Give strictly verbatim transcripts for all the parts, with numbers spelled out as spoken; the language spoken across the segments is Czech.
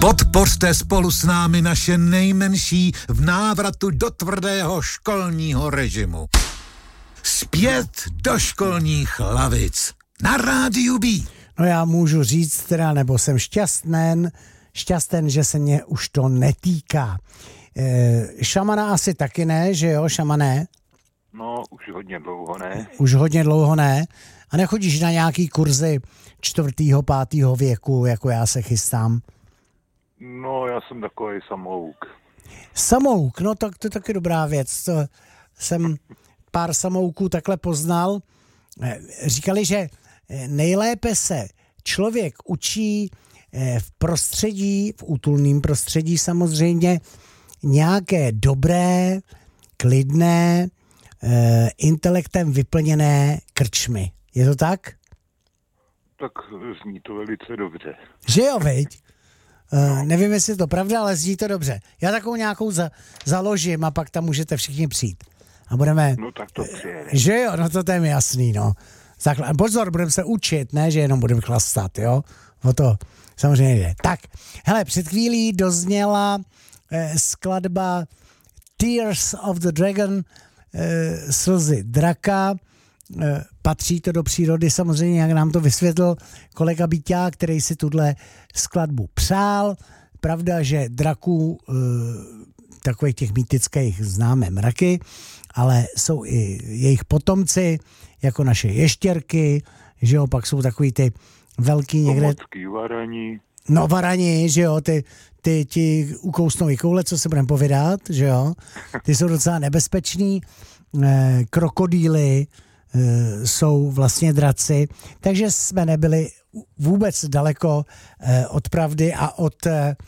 Podpořte spolu s námi naše nejmenší v návratu do tvrdého školního režimu. Zpět do školních lavic na Rádiu B. No já můžu říct teda, nebo jsem šťastný, šťasten, že se mě už to netýká. E, šamana asi taky ne, že jo, šamané? No, už hodně dlouho ne. Už hodně dlouho ne. A nechodíš na nějaký kurzy čtvrtýho, pátýho věku, jako já se chystám? No, já jsem takový samouk. Samouk, no tak to je taky dobrá věc. To jsem pár samouků takhle poznal. Říkali, že nejlépe se člověk učí v prostředí, v útulném prostředí samozřejmě, nějaké dobré, klidné, intelektem vyplněné krčmy. Je to tak? Tak zní to velice dobře. Že jo, veď? Uh, nevím, jestli je to pravda, ale zní to dobře. Já takovou nějakou za, založím a pak tam můžete všichni přijít. A budeme... No tak to přijede. Že jo, no to je mi jasný, no. Zakla... Pozor, budeme se učit, ne, že jenom budeme chlastat, jo? O to samozřejmě jde. Tak, hele, před chvílí dozněla eh, skladba Tears of the Dragon, eh, slzy draka. Eh, patří to do přírody, samozřejmě, jak nám to vysvětlil kolega Bíťák, který si tuhle skladbu přál. Pravda, že draků, eh, takových těch mýtických známe mraky, ale jsou i jejich potomci, jako naše ještěrky, že jo, pak jsou takový ty velký někde... Pomocky, varani. No varani, že jo, ty, ty ti ukousnou i koule, co se budeme povědat, že jo, ty jsou docela nebezpeční, eh, krokodýly eh, jsou vlastně draci, takže jsme nebyli vůbec daleko eh, od pravdy a od, eh,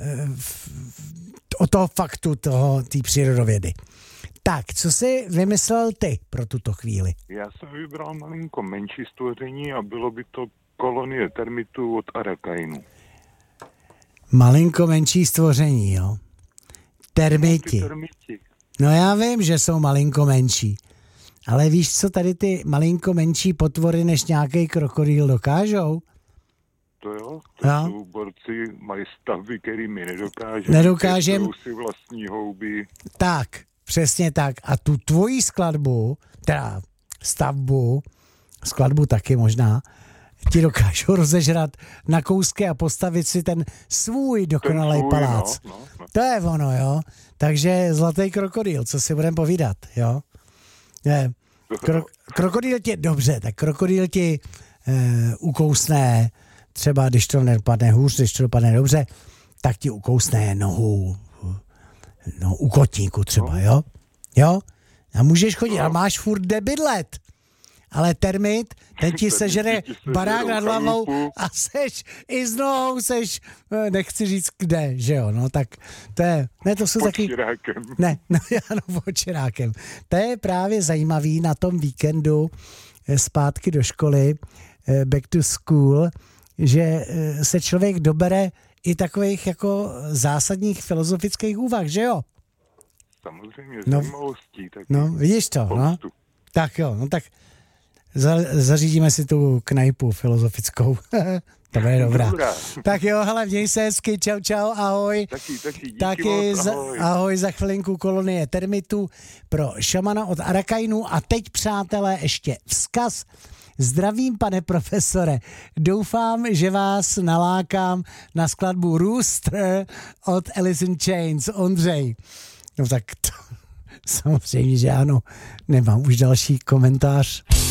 od toho faktu, toho, té přírodovědy. Tak, co jsi vymyslel ty pro tuto chvíli? Já jsem vybral malinko menší stvoření a bylo by to kolonie termitů od Arakainu. Malinko menší stvoření, jo? Termiti. No, termiti. No já vím, že jsou malinko menší. Ale víš, co tady ty malinko menší potvory než nějaký krokodýl dokážou? To jo, to no. jsou borci, mají stavby, který my nedokážeme. Nedokážem. si vlastní houby. Tak, přesně tak. A tu tvoji skladbu, teda stavbu, skladbu taky možná, ti dokážou rozežrat na kousky a postavit si ten svůj dokonalej svůj, palác. No, no, no. To je ono, jo. Takže zlatý krokodýl, co si budeme povídat, jo. Je, kro, krokodýl ti, dobře, tak krokodýl ti e, ukousne, třeba když to nedopadne hůř, když to dopadne dobře, tak ti ukousne nohu, no, u kotníku třeba, jo. Jo? A můžeš chodit, a máš furt kde bydlet. Ale termit, ten ti sežere barák nad hlavou a seš i s nohou, seš, nechci říct kde, že jo, no tak to je, ne, to jsou taky... Počírákem. Ne, no ano, počírákem. To je právě zajímavý na tom víkendu zpátky do školy, back to school, že se člověk dobere i takových jako zásadních filozofických úvah, že jo? Samozřejmě, no, zajímavostí. Taky. No, vidíš to, no? Tak jo, no tak za, zařídíme si tu knajpu filozofickou. To bude dobrá. dobrá. Tak jo, hele, měj se hezky, čau, čau, ahoj. Taky, taky, díky taky moc, ahoj. Za, ahoj, za chvilinku kolonie termitů pro šamana od Arakainu. A teď, přátelé, ještě vzkaz. Zdravím, pane profesore. Doufám, že vás nalákám na skladbu Rooster od Alice in Chains. Ondřej. No tak to, samozřejmě, že ano. Nemám už další komentář.